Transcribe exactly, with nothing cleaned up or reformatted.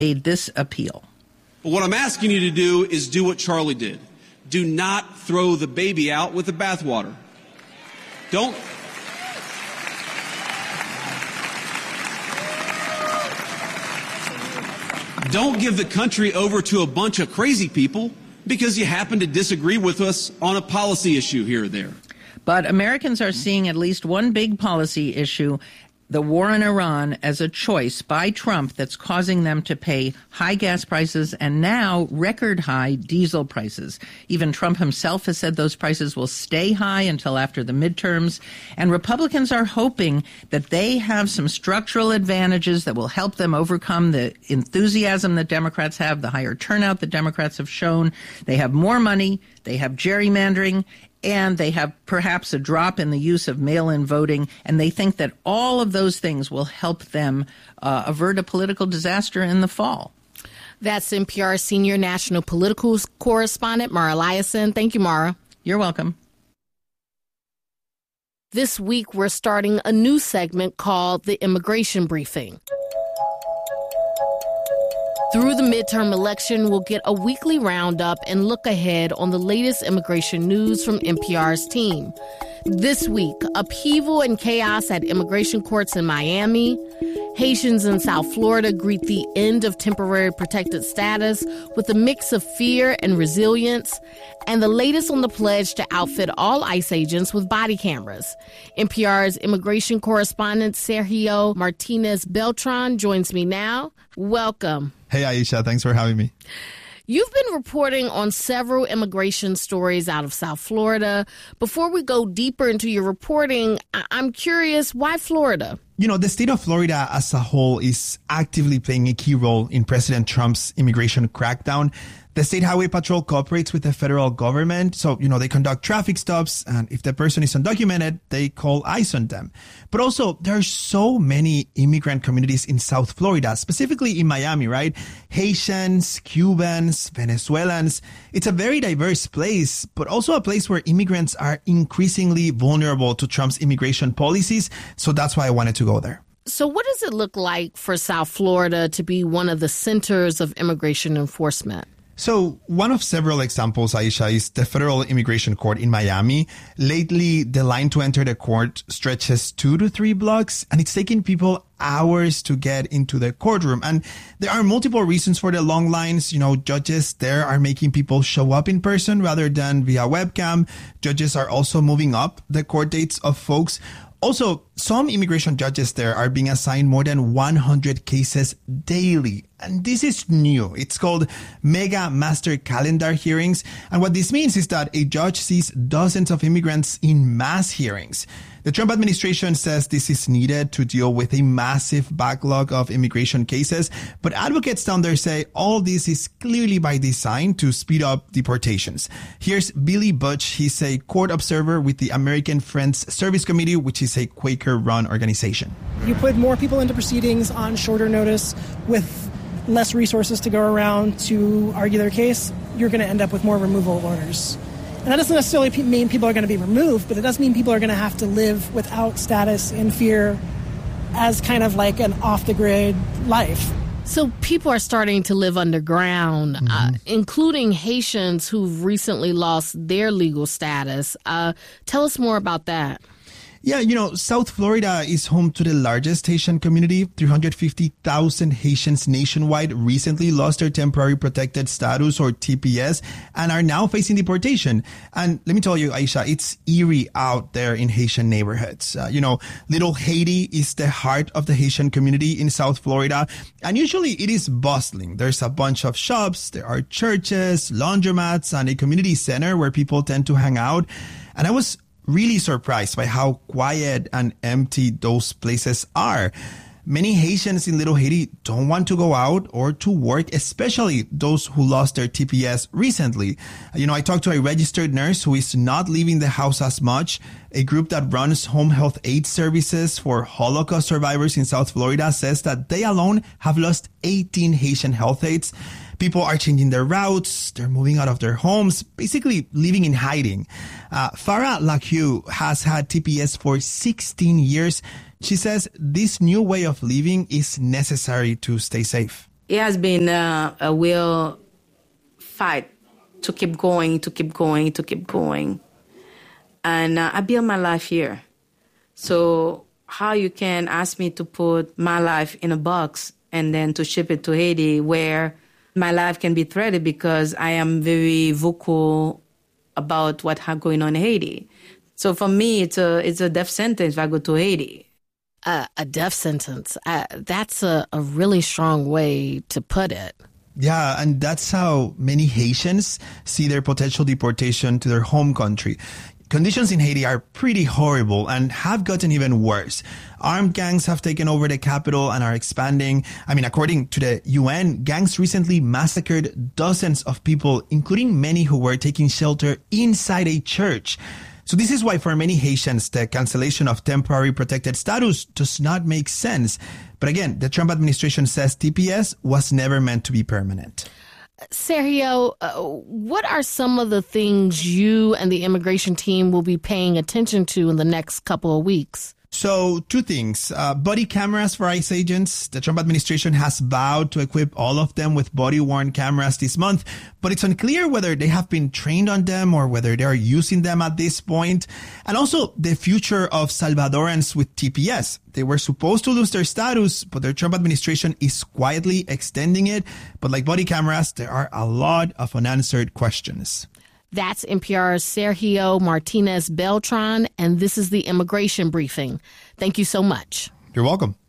made this appeal. But what I'm asking you to do is do what Charlie did. Do not throw the baby out with the bathwater. Don't. Don't give the country over to a bunch of crazy people because you happen to disagree with us on a policy issue here or there. But Americans are seeing at least one big policy issue, the war in Iran, as a choice by Trump that's causing them to pay high gas prices and now record high diesel prices. Even Trump himself has said those prices will stay high until after the midterms. And Republicans are hoping that they have some structural advantages that will help them overcome the enthusiasm that Democrats have, the higher turnout that Democrats have shown. They have more money, they have gerrymandering, and they have perhaps a drop in the use of mail-in voting, and they think that all of those things will help them uh, avert a political disaster in the fall. That's N P R senior national political correspondent Mara Liasson. Thank you, Mara. You're welcome. This week, we're starting a new segment called The Immigration Briefing. Through the midterm election, we'll get a weekly roundup and look ahead on the latest immigration news from N P R's team. This week, upheaval and chaos at immigration courts in Miami. Haitians in South Florida greet the end of temporary protected status with a mix of fear and resilience. And the latest on the pledge to outfit all ICE agents with body cameras. N P R's immigration correspondent Sergio Martinez Beltran joins me now. Welcome. Hey, Aisha. Thanks for having me. You've been reporting on several immigration stories out of South Florida. Before we go deeper into your reporting, I- I'm curious, why Florida? You know, the state of Florida as a whole is actively playing a key role in President Trump's immigration crackdown. The State Highway Patrol cooperates with the federal government. So, you know, they conduct traffic stops. And if the person is undocumented, they call ICE on them. But also, there are so many immigrant communities in South Florida, specifically in Miami, right? Haitians, Cubans, Venezuelans. It's a very diverse place, but also a place where immigrants are increasingly vulnerable to Trump's immigration policies. So that's why I wanted to go there. So what does it look like for South Florida to be one of the centers of immigration enforcement? So one of several examples, Aisha, is the Federal Immigration Court in Miami. Lately, the line to enter the court stretches two to three blocks, and it's taking people hours to get into the courtroom. And there are multiple reasons for the long lines. You know, judges there are making people show up in person rather than via webcam. Judges are also moving up the court dates of folks. Also, some immigration judges there are being assigned more than one hundred cases daily. And this is new. It's called Mega Master Calendar hearings. And what this means is that a judge sees dozens of immigrants in mass hearings. The Trump administration says this is needed to deal with a massive backlog of immigration cases. But advocates down there say all this is clearly by design to speed up deportations. Here's Billy Butch. He's a court observer with the American Friends Service Committee, which is a Quaker-run organization. You put more people into proceedings on shorter notice with less resources to go around to argue their case, you're going to end up with more removal orders. And that doesn't necessarily mean people are going to be removed, but it does mean people are going to have to live without status in fear as kind of like an off-the-grid life. So people are starting to live underground, mm-hmm. uh, including Haitians who've recently lost their legal status. Uh, tell us more about that. Yeah, you know, South Florida is home to the largest Haitian community. three hundred fifty thousand Haitians nationwide recently lost their temporary protected status, or T P S, and are now facing deportation. And let me tell you, Aisha, it's eerie out there in Haitian neighborhoods. Uh, you know, Little Haiti is the heart of the Haitian community in South Florida, and usually it is bustling. There's a bunch of shops, there are churches, laundromats, and a community center where people tend to hang out. And I was really surprised by how quiet and empty those places are. Many Haitians in Little Haiti don't want to go out or to work, especially those who lost their T P S recently. You know, I talked to a registered nurse who is not leaving the house as much. A group that runs home health aid services for Holocaust survivors in South Florida says that they alone have lost eighteen Haitian health aides. People are changing their routes. They're moving out of their homes, basically living in hiding. Uh, Farah Laque has had T P S for sixteen years. She says this new way of living is necessary to stay safe. it has been uh, a real fight to keep going, to keep going, to keep going. And uh, I built my life here. So how you can ask me to put my life in a box and then to ship it to Haiti, where my life can be threatened because I am very vocal about what's going on in Haiti. So for me, it's a it's a death sentence if I go to Haiti. Uh, a death sentence. Uh, that's a, a really strong way to put it. Yeah, and that's how many Haitians see their potential deportation to their home country. Conditions in Haiti are pretty horrible and have gotten even worse. Armed gangs have taken over the capital and are expanding. I mean, according to the U N, gangs recently massacred dozens of people, including many who were taking shelter inside a church. So this is why for many Haitians, the cancellation of temporary protected status does not make sense. But again, the Trump administration says T P S was never meant to be permanent. Sergio, uh, what are some of the things you and the immigration team will be paying attention to in the next couple of weeks? So two things. Uh, body cameras for ICE agents. The Trump administration has vowed to equip all of them with body-worn cameras this month, but it's unclear whether they have been trained on them or whether they are using them at this point. And also the future of Salvadorans with T P S. They were supposed to lose their status, but the Trump administration is quietly extending it. But like body cameras, there are a lot of unanswered questions. That's N P R's Sergio Martinez Beltran, and this is the Immigration Briefing. Thank you so much. You're welcome.